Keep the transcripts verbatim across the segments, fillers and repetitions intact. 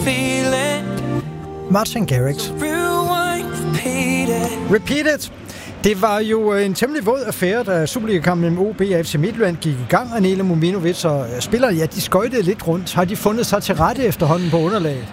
Martin Garrix. Repeat it. Det var jo en temmelig våd affære, da Superliga-kampen mellem O B og F C Midtjylland gik i gang, og Nele Muminovic og spillerne, ja, de skøjtede lidt rundt. Har de fundet sig til rette efterhånden på underlaget?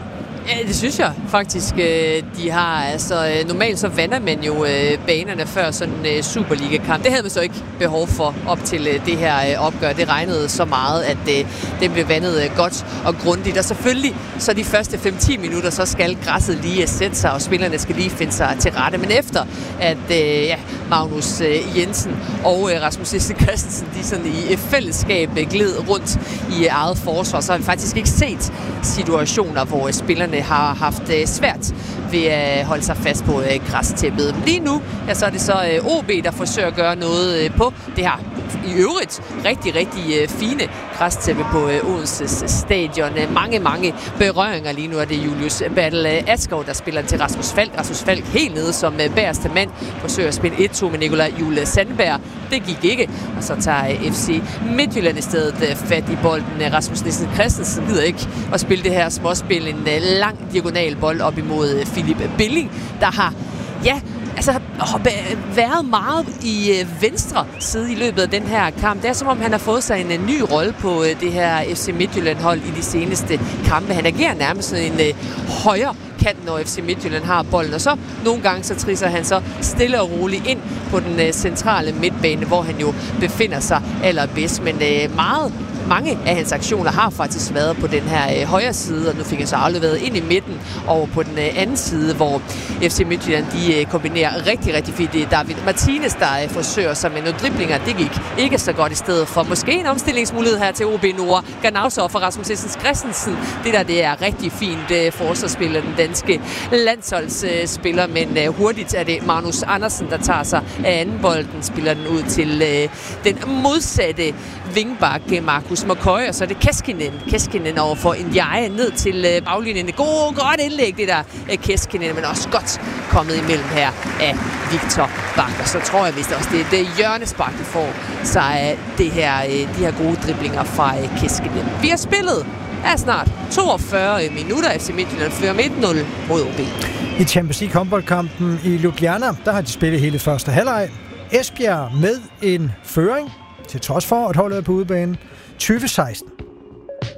Ja, det synes jeg faktisk, de har. Altså, normalt så vander man jo banerne før sådan en Superliga-kamp. Det havde man så ikke behov for op til det her opgør. Det regnede så meget, at det blev vandet godt og grundigt. Og selvfølgelig, så de første fem til ti minutter, så skal græsset lige sætte sig, og spillerne skal lige finde sig til rette. Men efter, at ja, Magnus Jensen og Rasmus Nielsen Christensen, de sådan i fællesskab gled rundt i eget forsvar, så har vi faktisk ikke set situationer, hvor spillerne har haft svært ved at holde sig fast på græstæppet. Lige nu, ja, så er det så O B, der forsøger at gøre noget på det her i øvrigt rigtig, rigtig fine græstæppe på Odenses stadion. Mange, mange berøringer lige nu, er det Julius Battle Askov, der spiller til Rasmus Falk. Rasmus Falk helt nede som bagerste mand, forsøger at spille et to med Nikolaj Jule Sandberg. Det gik ikke, og så tager F C Midtjylland i stedet fat i bolden. Rasmus Nielsen Christensen gider ikke at spille det her småspil. En lang diagonal bold op imod Philip Billing, der har, ja, altså har været meget i venstre side i løbet af den her kamp. Det er som om, han har fået sig en ny rolle på det her F C Midtjylland-hold i de seneste kampe. Han agerer nærmest sådan en højre kant, når F C Midtjylland har bolden, og så nogle gange så trisser han så stille og roligt ind på den centrale midtbane, hvor han jo befinder sig allerbedst, men meget mange af hans aktioner har faktisk været på den her øh, højre side, og nu fik han så afleveret ind i midten over på den øh, anden side, hvor F C Midtjylland de øh, kombinerer rigtig, rigtig fint. Det er David Martinez, der øh, forsøger sig med nogle driblinger. Det gik ikke så godt i stedet for. Måske en omstillingsmulighed her til O B Nord. Ganauser for Rasmus Nielsen Christensen. Det der, det er rigtig fint øh, forsvarsspil af den danske landsholdsspiller, øh, men øh, hurtigt er det Magnus Andersen, der tager sig af anden bolden, spiller den ud til øh, den modsatte vingbak Markus McCoy, og så er det Keskinen. Keskinen over for Ndiaye ned til øh, baglinjen. Det gode, godt indlæg, det der øh, Keskinen, men også godt kommet imellem her af Victor Bak. Og så tror jeg vist også, det er det hjørnespark, de får, så er det her, øh, de her gode driblinger fra øh, Keskinen. Vi har spillet er snart toogfyrre minutter. F C Midtjylland fører med et nul mod O B. I Champions League håndboldkampen i Ljubljana, der har de spillet hele første halvleg. Esbjerg med en føring, til trods for at holdet er på udebane, tyve seksten.